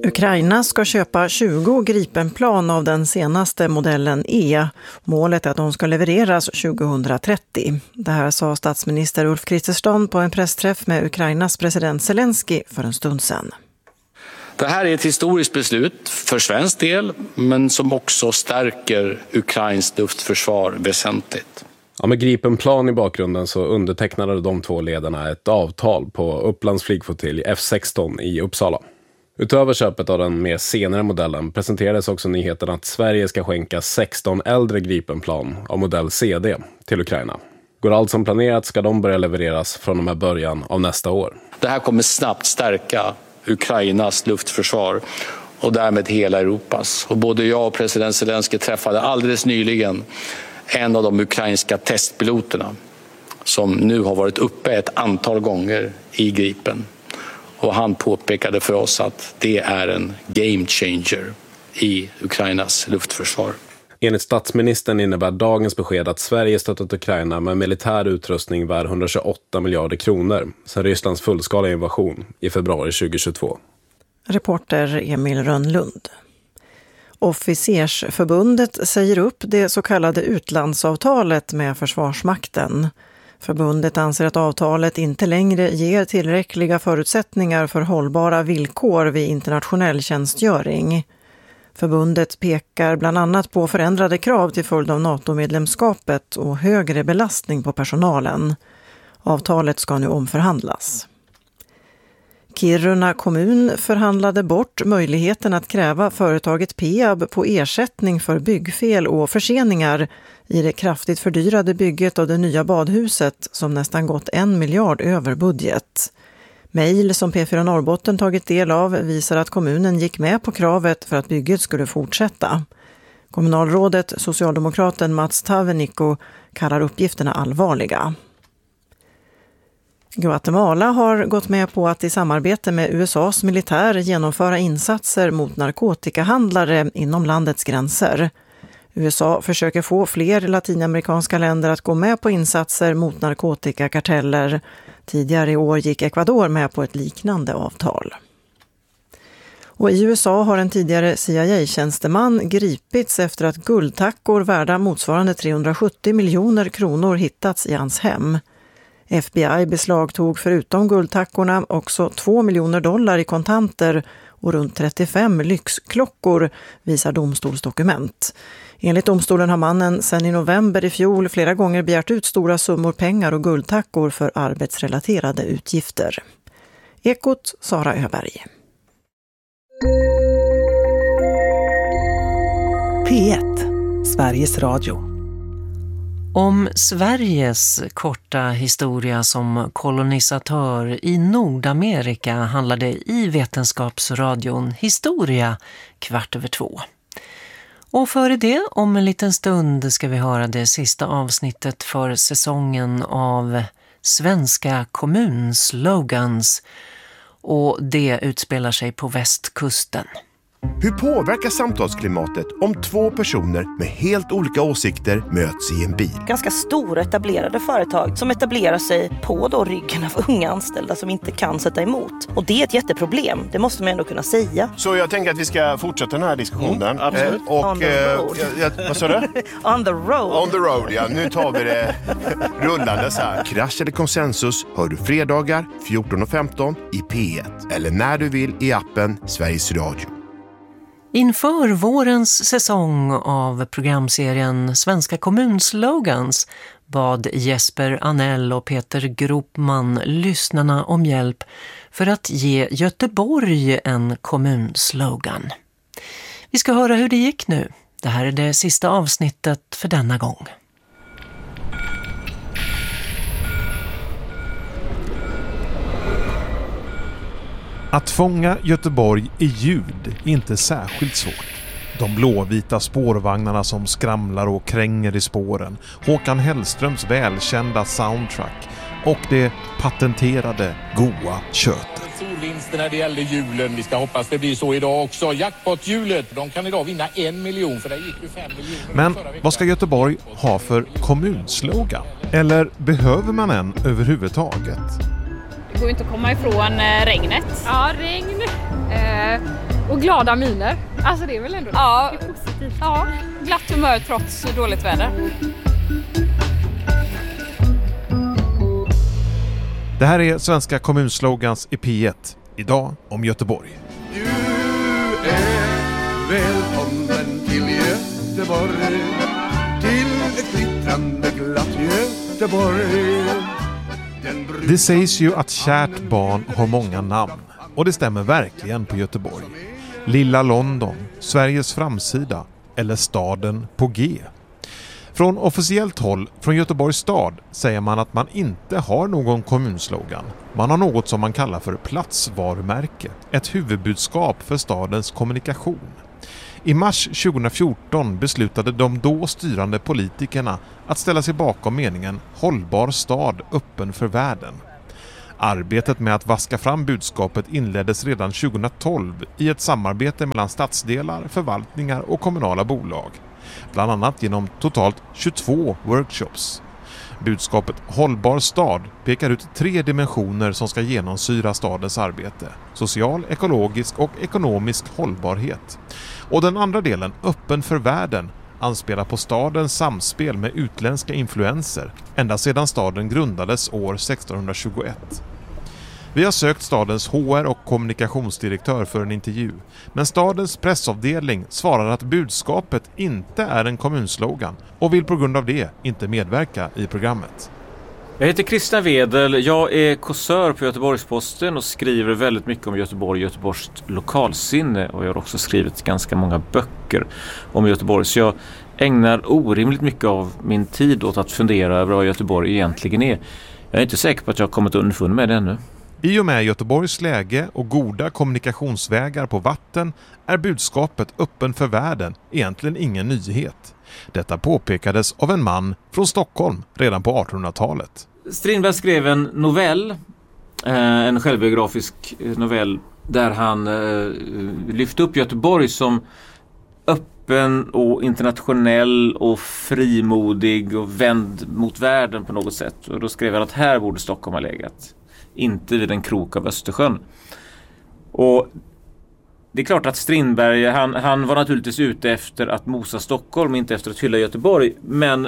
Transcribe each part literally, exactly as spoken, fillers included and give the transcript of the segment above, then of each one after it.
Ukraina ska köpa tjugo Gripenplan av den senaste modellen E. Målet är att de ska levereras tjugohundratrettio. Det här sa statsminister Ulf Kristersson på en pressträff med Ukrainas president Zelensky för en stund sedan. Det här är ett historiskt beslut för svensk del, men som också stärker Ukrains luftförsvar väsentligt. Ja, med Gripenplan i bakgrunden så undertecknade de två ledarna ett avtal på Upplands flygflottilj F sexton i Uppsala. Utöver köpet av den mer senare modellen presenterades också nyheten att Sverige ska skänka sexton äldre Gripenplan av modell C D till Ukraina. Går allt som planerat ska de börja levereras från och med början av nästa år. Det här kommer snabbt stärka Ukrainas luftförsvar och därmed hela Europas. Och både jag och president Zelensky träffade alldeles nyligen en av de ukrainska testpiloterna som nu har varit uppe ett antal gånger i Gripen. Och han påpekade för oss att det är en game changer i Ukrainas luftförsvar. Enligt statsministern innebär dagens besked att Sverige stöttat Ukraina med militär utrustning värd etthundratjugoåtta miljarder kronor sedan Rysslands fullskaliga invasion i februari tjugohundratjugotvå. Reporter Emil Rönnlund. Officersförbundet säger upp det så kallade utlandsavtalet med Försvarsmakten. Förbundet anser att avtalet inte längre ger tillräckliga förutsättningar för hållbara villkor vid internationell tjänstgöring. Förbundet pekar bland annat på förändrade krav till följd av NATO-medlemskapet och högre belastning på personalen. Avtalet ska nu omförhandlas. Kiruna kommun förhandlade bort möjligheten att kräva företaget Peab på ersättning för byggfel och förseningar i det kraftigt fördyrade bygget av det nya badhuset som nästan gått en miljard över budget. Mejl som P fyra Norrbotten tagit del av visar att kommunen gick med på kravet för att bygget skulle fortsätta. Kommunalrådet, socialdemokraten Mats Tavenikko, kallar uppgifterna allvarliga. Guatemala har gått med på att i samarbete med U S A:s militär genomföra insatser mot narkotikahandlare inom landets gränser. U S A försöker få fler latinamerikanska länder att gå med på insatser mot narkotikakarteller. Tidigare i år gick Ecuador med på ett liknande avtal. Och i U S A har en tidigare C I A-tjänsteman gripits efter att guldtackor värda motsvarande trehundrasjuttio miljoner kronor hittats i hans hem. F B I beslagtog förutom guldtackorna också två miljoner dollar i kontanter och runt trettiofem lyxklockor, visar domstolsdokument. Enligt domstolen har mannen sedan i november i fjol flera gånger begärt ut stora summor pengar och guldtackor för arbetsrelaterade utgifter. Ekot, Sara Öberg. P ett, Sveriges Radio. Om Sveriges korta historia som kolonisatör i Nordamerika handlade i Vetenskapsradion Historia kvart över två. Och före det, om en liten stund, ska vi höra det sista avsnittet för säsongen av Svenska kommunslogans. Och det utspelar sig på västkusten. Hur påverkar samtalsklimatet om två personer med helt olika åsikter möts i en bil? Ganska stora etablerade företag som etablerar sig på då ryggen av unga anställda som inte kan sätta emot. Och det är ett jätteproblem, det måste man ändå kunna säga. Så jag tänker att vi ska fortsätta den här diskussionen. Mm, absolut. Eh, och, On the road. Eh, jag, vad sa du? On the road. On the road, ja. Nu tar vi det rullande så här. Krasch eller konsensus hör du fredagar fjorton och femton i P ett. Eller när du vill i appen Sveriges Radio. Inför vårens säsong av programserien Svenska kommunslogans bad Jesper Anell och Peter Gropman lyssnarna om hjälp för att ge Göteborg en kommunslogan. Vi ska höra hur det gick nu. Det här är det sista avsnittet för denna gång. Att fånga Göteborg i ljud är inte särskilt svårt. De blåvita spårvagnarna som skramlar och kränger i spåren, Håkan Hellströms välkända soundtrack och det patenterade goa köttet. Storvinster när det gäller julen. Vi ska hoppas det blir så idag också. Jackpot-hjulet, de kan idag vinna en miljon för det gick ju fem miljoner. Men vad ska Göteborg ha för kommunslogan? Eller behöver man en överhuvudtaget? Det går inte att komma ifrån regnet. Ja, regn. Eh, Och glada miner. Alltså det är väl ändå ja, det är positivt. Ja, glatt humör trots dåligt väder. Det här är Svenska kommunslogans i P ett. Idag om Göteborg. Du är välkommen till Göteborg, till ett glittrande glatt Göteborg. Det sägs ju att kärt barn har många namn. Och det stämmer verkligen på Göteborg. Lilla London, Sveriges framsida eller staden på G. Från officiellt håll, från Göteborgs stad, säger man att man inte har någon kommunslogan. Man har något som man kallar för platsvarumärke. Ett huvudbudskap för stadens kommunikation. I mars tjugohundrafjorton beslutade de då styrande politikerna att ställa sig bakom meningen hållbar stad öppen för världen. Arbetet med att vaska fram budskapet inleddes redan tjugohundratolv i ett samarbete mellan stadsdelar, förvaltningar och kommunala bolag. Bland annat genom totalt tjugotvå workshops. Budskapet hållbar stad pekar ut tre dimensioner som ska genomsyra stadens arbete. Social, ekologisk och ekonomisk hållbarhet. Och den andra delen, öppen för världen, anspelar på stadens samspel med utländska influenser ända sedan staden grundades år sextonhundratjugoett. Vi har sökt stadens H R- och kommunikationsdirektör för en intervju, men stadens pressavdelning svarar att budskapet inte är en kommunslogan och vill på grund av det inte medverka i programmet. Jag heter Christian Wedel, jag är kåsör på Göteborgs-Posten och skriver väldigt mycket om Göteborg och Göteborgs lokalsinne, och jag har också skrivit ganska många böcker om Göteborg, så jag ägnar orimligt mycket av min tid åt att fundera över vad Göteborg egentligen är. Jag är inte säker på att jag har kommit underfund med det ännu. I och med Göteborgs läge och goda kommunikationsvägar på vatten är budskapet öppen för världen egentligen ingen nyhet. Detta påpekades av en man från Stockholm redan på artonhundratalet. Strindberg skrev en novell, en självbiografisk novell, där han lyfte upp Göteborg som öppen och internationell och frimodig och vänd mot världen på något sätt. Och då skrev han att här borde Stockholm ha legat, inte vid en krok av Östersjön. Och det är klart att Strindberg, han, han var naturligtvis ute efter att mosa Stockholm, inte efter att hylla Göteborg. Men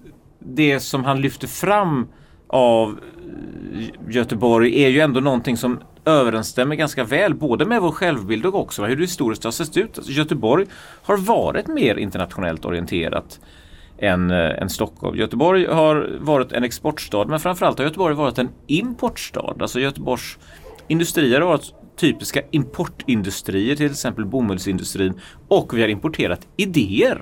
det som han lyfte fram av Göteborg är ju ändå någonting som överensstämmer ganska väl både med vår självbild och också hur det historiskt har sett ut. Alltså Göteborg har varit mer internationellt orienterat än, än Stockholm. Göteborg har varit en exportstad, men framförallt har Göteborg varit en importstad. Alltså Göteborgs industrier har varit typiska importindustrier, till exempel bomullsindustrin, och vi har importerat idéer.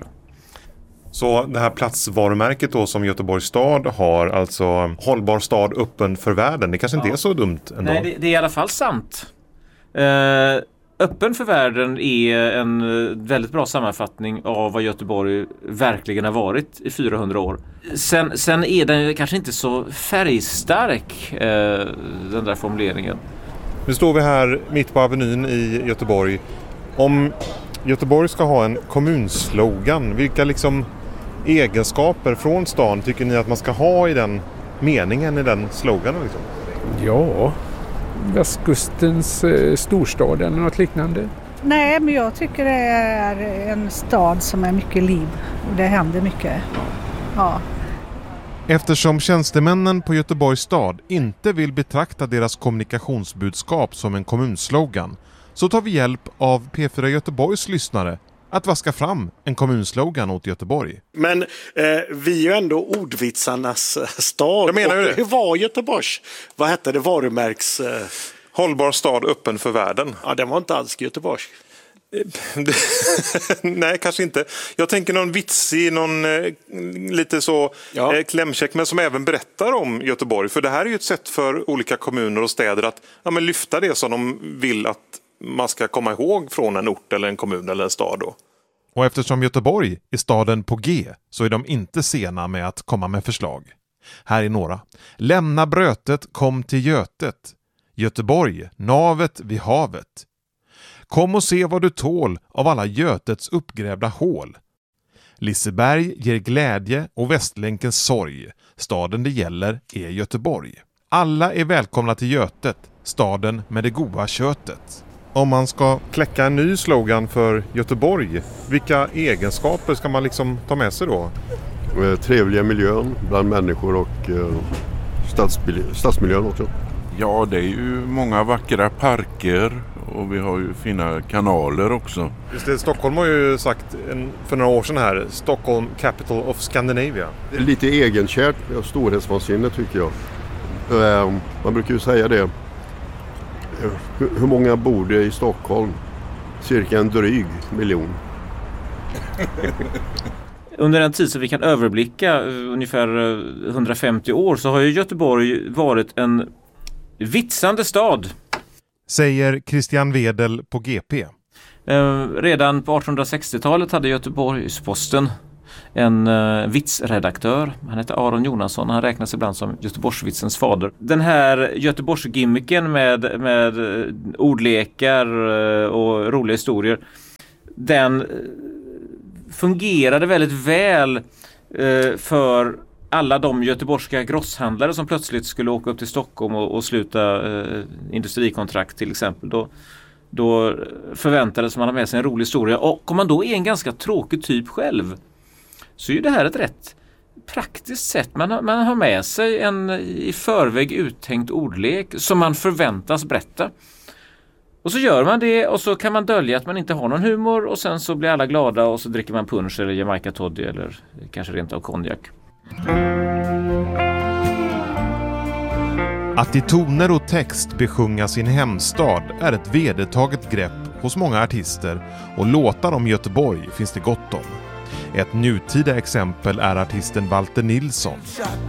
Så det här platsvarumärket då som Göteborgs stad har, alltså hållbar stad öppen för världen, det kanske inte ja. är så dumt ändå. Nej, det, det är i alla fall sant. Uh, öppen för världen är en väldigt bra sammanfattning av vad Göteborg verkligen har varit i fyrahundra år. Sen, sen är den kanske inte så färgstark, uh, den där formuleringen. Nu står vi här mitt på Avenyn i Göteborg. Om Göteborg ska ha en kommunslogan, vilka liksom egenskaper från stan tycker ni att man ska ha i den meningen, i den sloganen liksom? Ja, västkustens eh, storstad eller något liknande. Nej, men jag tycker det är en stad som är mycket liv och det händer mycket. Ja. Eftersom tjänstemännen på Göteborgs stad inte vill betrakta deras kommunikationsbudskap som en kommunslogan, så tar vi hjälp av P fyra Göteborgs lyssnare att vaska fram en kommunslogan åt Göteborg. Men eh, vi är ju ändå ordvitsarnas stad. Jag menar ju det. Hur var Göteborgs? Vad hette det? Varumärks... Eh... Hållbar stad öppen för världen. Ja, den var inte alls Göteborgs. Nej, kanske inte. Jag tänker någon vitsig, någon eh, lite så ja. eh, klämkäck, men som även berättar om Göteborg. För det här är ju ett sätt för olika kommuner och städer att ja, men lyfta det som de vill att man ska komma ihåg från en ort eller en kommun eller en stad då. Och eftersom Göteborg är staden på G så är de inte sena med att komma med förslag. Här är några. Lämna brötet, kom till Götet. Göteborg, navet vid havet. Kom och se vad du tål av alla Götets uppgrävda hål. Liseberg ger glädje och Västlänkens sorg. Staden det gäller är Göteborg. Alla är välkomna till Götet, staden med det goda köttet. Om man ska kläcka en ny slogan för Göteborg, vilka egenskaper ska man liksom ta med sig då? Eh, trevliga miljön bland människor och eh, stadsmiljö, stadsmiljön också. Ja, det är ju många vackra parker och vi har ju fina kanaler också. Just det, Stockholm har ju sagt en, för några år sedan här, Stockholm Capital of Scandinavia. Det är lite egenkärt och storhetsvansinne tycker jag. Eh, man brukar ju säga det. Hur, hur många bor det i Stockholm? Cirka en dryg miljon. Under en tid som vi kan överblicka, ungefär hundrafemtio år, så har ju Göteborg varit en vitsande stad. Säger Christian Wedel på G P. Eh, redan på artonhundrasextiotalet hade Göteborgs-Posten en uh, vitsredaktör. Han heter Aron Jonasson. Han räknas ibland som Göteborgsvitsens fader. Den här Göteborgsgimmicken med, med ordlekar uh, och roliga historier, den uh, fungerade väldigt väl uh, för alla de göteborgska grosshandlare som plötsligt skulle åka upp till Stockholm och, och sluta uh, industrikontrakt till exempel. Då, då förväntades man ha med sig en rolig historia. Och om man då är en ganska tråkig typ själv, så är det här ett rätt praktiskt sätt. Man har, man har med sig en i förväg uttänkt ordlek som man förväntas berätta. Och så gör man det och så kan man dölja att man inte har någon humor och sen så blir alla glada och så dricker man punch eller Jamaica toddy eller kanske rent av konjak. Att i toner och text besjunga sin hemstad är ett vedertaget grepp hos många artister och låtar om Göteborg finns det gott om. Ett nutida exempel är artisten Walter Nilsson.